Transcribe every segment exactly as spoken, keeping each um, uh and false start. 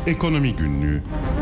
Ekonomi Günlüğü.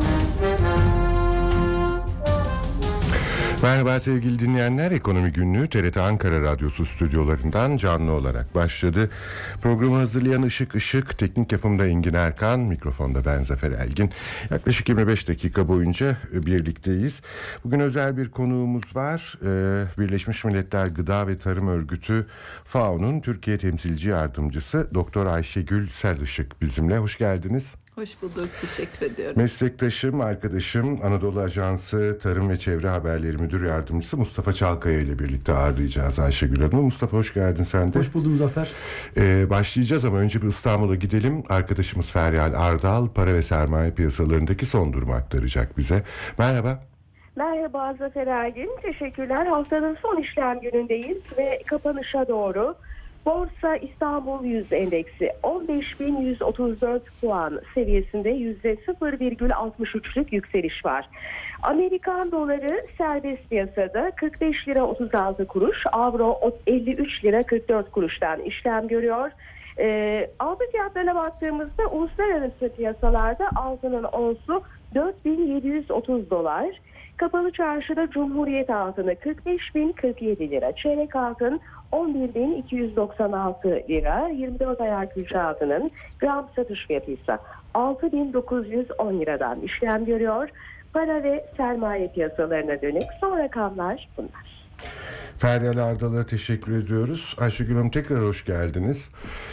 Merhaba sevgili dinleyenler, Ekonomi Günlüğü T R T Ankara Radyosu stüdyolarından canlı olarak başladı. Programı hazırlayan Işık Işık, teknik yapımda Engin Erkan, mikrofonda ben Zafer Elgin. Yaklaşık yirmi beş dakika boyunca birlikteyiz. Bugün özel bir konuğumuz var. Birleşmiş Milletler Gıda ve Tarım Örgütü F A O'nun Türkiye Temsilci Yardımcısı Doktor Ayşegül Selışık bizimle. Hoş geldiniz. Hoş bulduk, teşekkür ediyorum. Meslektaşım, arkadaşım, Anadolu Ajansı Tarım ve Çevre Haberleri Müdür Yardımcısı Mustafa Çalkaya ile birlikte ağırlayacağız Ayşegül Hanım'ı. Mustafa, hoş geldin sen de. Hoş buldum Zafer. Ee, başlayacağız ama önce bir İstanbul'a gidelim. Arkadaşımız Feryal Ardal para ve sermaye piyasalarındaki son durumu aktaracak bize. Merhaba. Merhaba Zafer Ergin, teşekkürler. Haftanın son işlem günündeyiz ve kapanışa doğru Borsa İstanbul yüz endeksi on beş bin yüz otuz dört puan seviyesinde yüzde sıfır virgül altmış üçlük yükseliş var. Amerikan doları serbest piyasada kırk beş lira otuz altı kuruş, avro elli üç lira kırk dört kuruştan işlem görüyor. Ee, altın fiyatlarına baktığımızda uluslararası piyasalarda altının onsu dört bin yedi yüz otuz dolar. Kapalı çarşıda Cumhuriyet altını kırk beş bin kırk yedi lira, çeyrek altın on bir bin iki yüz doksan altı lira, yirmi dört ayar külçe altının gram satış fiyatı ise altı bin dokuz yüz on liradan işlem görüyor. Para ve sermaye piyasalarına dönük son rakamlar bunlar. Feryal Ardal'a teşekkür ediyoruz. Ayşegül Hanım, tekrar hoş geldiniz.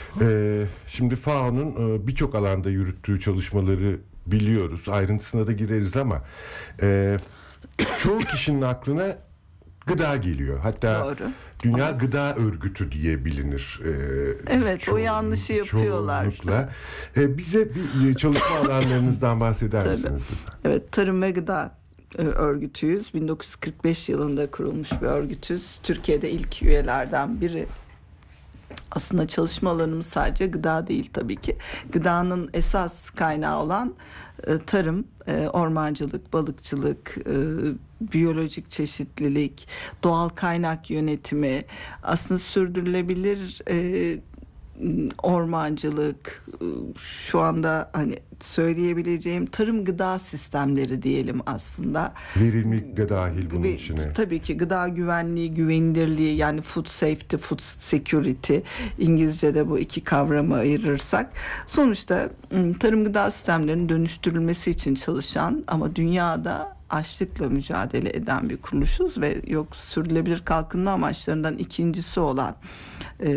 Ee, şimdi F A O'nun e, birçok alanda yürüttüğü çalışmaları biliyoruz. Ayrıntısına da gireriz ama e, çoğu kişinin aklına gıda geliyor. Hatta Doğru. Dünya Ama... Gıda Örgütü diye bilinir. Ee, evet, çoğun, o yanlışı yapıyorlar. Ee, bize bir çalışma alanlarınızdan bahseder misiniz? Evet, Tarım ve Gıda Örgütüyüz. bin dokuz yüz kırk beş yılında kurulmuş bir örgütüz. Türkiye'de ilk üyelerden biri. Aslında çalışma alanımız sadece gıda değil tabii ki. Gıdanın esas kaynağı olan e, tarım, e, ormancılık, balıkçılık, e, biyolojik çeşitlilik, doğal kaynak yönetimi, aslında sürdürülebilir e, ormancılık, şu anda hani söyleyebileceğim tarım gıda sistemleri diyelim aslında. Verimlilik de dahil bunun Ve, içine. Tabii ki gıda güvenliği, güvenilirliği, yani food safety, food security, İngilizce'de bu iki kavramı ayırırsak. Sonuçta tarım gıda sistemlerinin dönüştürülmesi için çalışan ama dünyada açlıkla mücadele eden bir kuruluşuz ve yok sürdürülebilir kalkınma amaçlarından ikincisi olan e,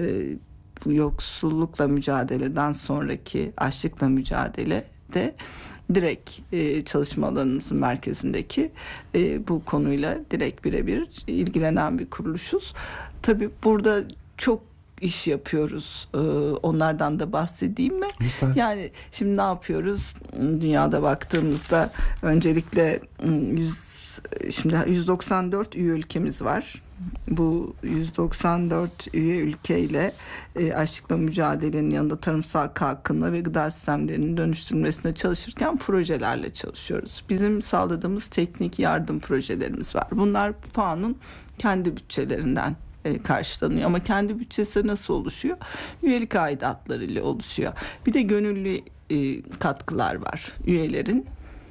yoksullukla mücadeleden sonraki açlıkla mücadelede direkt e, çalışma alanımızın merkezindeki e, bu konuyla direkt birebir ilgilenen bir kuruluşuz. Tabii burada çok iş yapıyoruz. Ee, onlardan da bahsedeyim mi? Lütfen. Yani şimdi ne yapıyoruz? Dünyada baktığımızda öncelikle yüz, şimdi yüz doksan dört üye ülkemiz var. Bu yüz doksan dört üye ülkeyle e, açlıkla mücadelenin yanında tarımsal kalkınma ve gıda sistemlerinin dönüştürülmesine çalışırken projelerle çalışıyoruz. Bizim sağladığımız teknik yardım projelerimiz var. Bunlar F A O'nun kendi bütçelerinden e, karşılanıyor. Ama kendi bütçesi nasıl oluşuyor? Üyelik aidatları ile oluşuyor. Bir de gönüllü e, katkılar var. Üyelerin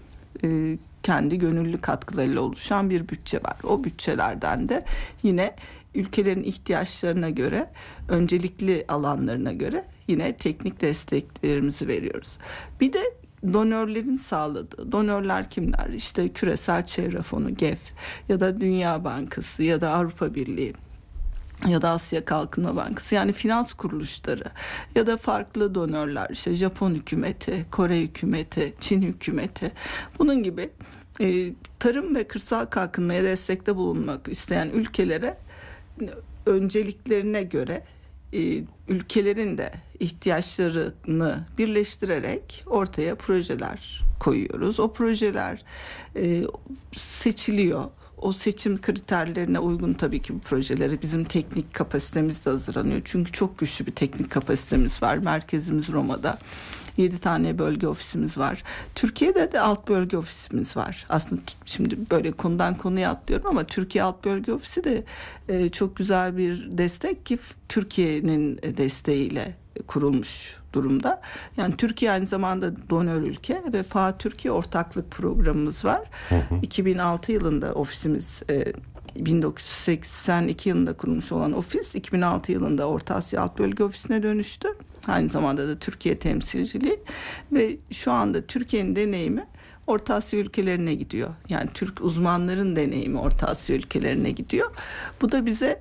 e, kendi gönüllü katkılarıyla oluşan bir bütçe var. O bütçelerden de yine ülkelerin ihtiyaçlarına göre, öncelikli alanlarına göre yine teknik desteklerimizi veriyoruz. Bir de donörlerin sağladığı, donörler kimler? İşte Küresel Çevre Fonu, G E F ya da Dünya Bankası ya da Avrupa Birliği ya da Asya Kalkınma Bankası, yani finans kuruluşları ya da farklı donörler, işte Japon hükümeti, Kore hükümeti, Çin hükümeti, bunun gibi e, tarım ve kırsal kalkınmaya destekte bulunmak isteyen ülkelere önceliklerine göre e, ülkelerin de ihtiyaçlarını birleştirerek ortaya projeler koyuyoruz. O projeler e, seçiliyor. O seçim kriterlerine uygun tabii ki bu projeleri bizim teknik kapasitemiz de hazırlanıyor. Çünkü çok güçlü bir teknik kapasitemiz var. Merkezimiz Roma'da. Yedi tane bölge ofisimiz var. Türkiye'de de alt bölge ofisimiz var. Aslında şimdi böyle konudan konuya atlıyorum ama Türkiye alt bölge ofisi de e, çok güzel bir destek ki Türkiye'nin desteğiyle kurulmuş durumda. Yani Türkiye aynı zamanda donör ülke ve F A O Türkiye ortaklık programımız var. Hı hı. iki bin altı yılında ofisimiz e, bin dokuz yüz seksen iki yılında kurulmuş olan ofis iki bin altı yılında Orta Asya Alt Bölge Ofisi'ne dönüştü. Aynı zamanda da Türkiye temsilciliği ve şu anda Türkiye'nin deneyimi Orta Asya ülkelerine gidiyor. Yani Türk uzmanların deneyimi Orta Asya ülkelerine gidiyor. Bu da bize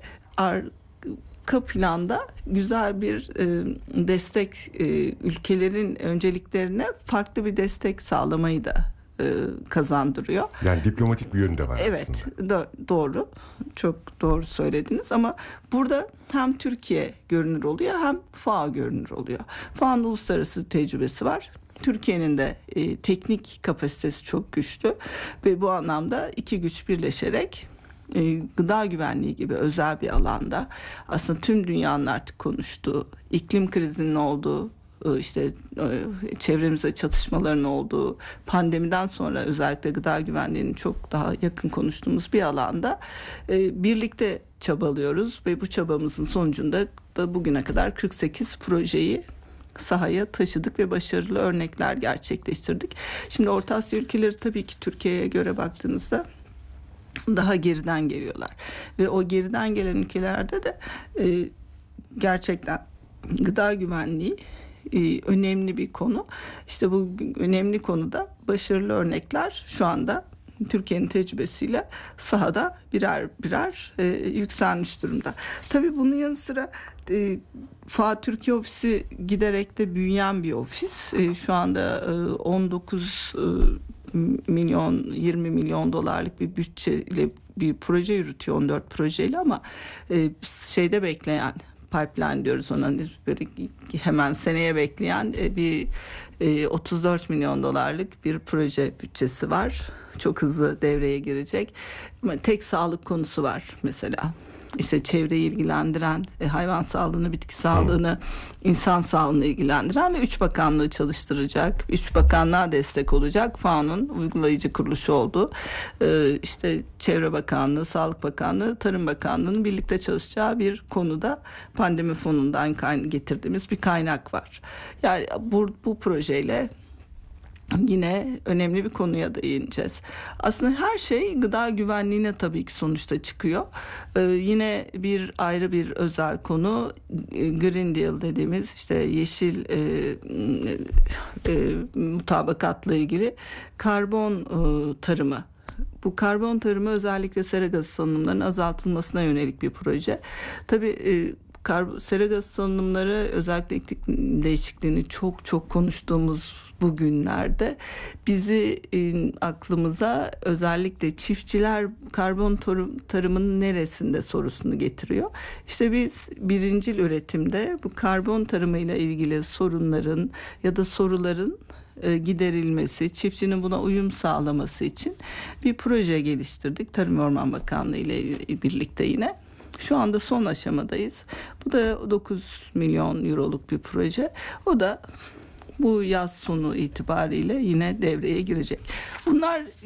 arka planda güzel bir e, destek, e, ülkelerin önceliklerine farklı bir destek sağlamayı da e, kazandırıyor. Yani diplomatik bir yönü de var evet, aslında. Evet do- doğru. Çok doğru söylediniz ama burada hem Türkiye görünür oluyor hem F A O görünür oluyor. F A O'nun uluslararası tecrübesi var. Türkiye'nin de e, teknik kapasitesi çok güçlü ve bu anlamda iki güç birleşerek e, gıda güvenliği gibi özel bir alanda aslında tüm dünyanın artık konuştuğu, iklim krizinin olduğu, işte çevremizde çatışmaların olduğu, pandemiden sonra özellikle gıda güvenliğinin çok daha yakın konuştuğumuz bir alanda e, birlikte çabalıyoruz ve bu çabamızın sonucunda da bugüne kadar kırk sekiz projeyi sahaya taşıdık ve başarılı örnekler gerçekleştirdik. Şimdi Orta Asya ülkeleri tabii ki Türkiye'ye göre baktığınızda daha geriden geliyorlar ve o geriden gelen ülkelerde de e, gerçekten gıda güvenliği e, önemli bir konu. İşte bu önemli konuda başarılı örnekler şu anda Türkiye'nin tecrübesiyle sahada birer birer e, yükselmiş durumda. Tabii bunun yanı sıra e, F A O Türkiye ofisi giderek de büyüyen bir ofis. E, şu anda e, on dokuz e, milyon yirmi milyon dolarlık bir bütçeyle bir proje yürütüyor, on dört projeyle ama e, şeyde bekleyen, pipeline diyoruz ona, böyle hemen seneye bekleyen bir otuz dört milyon dolarlık bir proje bütçesi var. Çok hızlı devreye girecek. Ama tek sağlık konusu var mesela. İşte çevreyi ilgilendiren, hayvan sağlığını, bitki sağlığını, insan sağlığını ilgilendiren ve üç bakanlığı çalıştıracak. Üç bakanlığa destek olacak. F A O'nun uygulayıcı kuruluşu olduğu işte Çevre Bakanlığı, Sağlık Bakanlığı, Tarım Bakanlığı'nın birlikte çalışacağı bir konuda pandemi fonundan getirdiğimiz bir kaynak var. Yani bu, bu projeyle yine önemli bir konuya değineceğiz. Aslında her şey gıda güvenliğine tabii ki sonuçta çıkıyor. Ee, yine bir ayrı bir özel konu Green Deal dediğimiz işte yeşil e, e, mutabakatla ilgili karbon e, tarımı. Bu karbon tarımı özellikle sera gazı salınımlarının azaltılmasına yönelik bir proje. Tabii e, Kar- sera gazı salınımları özellikle iklim değişikliğini çok çok konuştuğumuz bu günlerde bizi e, aklımıza özellikle çiftçiler karbon tarım, tarımının neresinde sorusunu getiriyor. İşte biz birincil üretimde bu karbon tarımıyla ilgili sorunların ya da soruların e, giderilmesi, çiftçinin buna uyum sağlaması için bir proje geliştirdik. Tarım ve Orman Bakanlığı ile birlikte yine. Şu anda son aşamadayız. Bu da dokuz milyon euroluk bir proje. O da bu yaz sonu itibariyle yine devreye girecek. Bunlar